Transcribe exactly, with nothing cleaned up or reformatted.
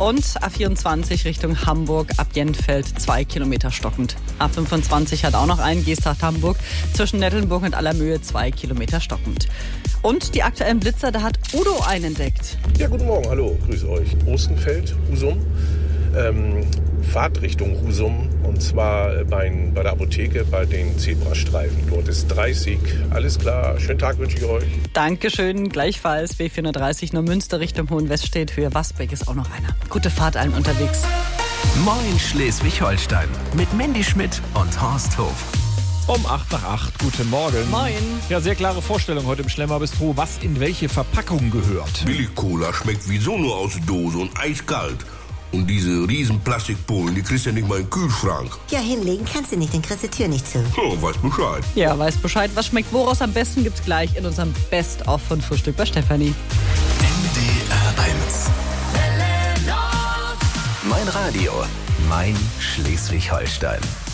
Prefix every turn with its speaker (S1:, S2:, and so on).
S1: Und A vierundzwanzig Richtung Hamburg ab Jentfeld zwei Kilometer stockend. A fünfundzwanzig hat auch noch einen, Geesthacht-Hamburg, zwischen Nettelnburg und Allermöhe zwei Kilometer stockend. Und die aktuellen Blitzer, da hat Udo einen entdeckt.
S2: Ja, guten Morgen, hallo, grüße euch. Ostenfeld, Husum, ähm, Fahrtrichtung Husum, und zwar bei, bei der Apotheke bei den Zebrastreifen. Dort ist dreißig. Alles klar, schönen Tag wünsche ich euch.
S1: Dankeschön, gleichfalls. B vierhundertdreißig Neumünster Richtung Hohenwest steht, Höhe Wasbeck ist auch noch einer. Gute Fahrt allen unterwegs.
S3: Moin Schleswig-Holstein mit Mandy Schmidt und Horst Hof.
S4: Um acht nach acht, guten Morgen.
S1: Moin.
S4: Ja, sehr klare Vorstellung heute im Schlemmer-Bistro, was in welche Verpackung gehört.
S5: Billig-Cola schmeckt wieso nur aus der Dose und eiskalt. Und diese riesen Plastikpullen, die kriegst du ja nicht mal in den Kühlschrank.
S6: Ja, hinlegen kannst du nicht, dann kriegst du die Tür nicht zu.
S5: Oh, weiß Bescheid.
S1: Ja, weiß Bescheid. Was schmeckt woraus am besten, gibt's gleich in unserem Best-of von Frühstück bei Stefanie.
S3: N D R eins. Mein Radio, mein Schleswig-Holstein.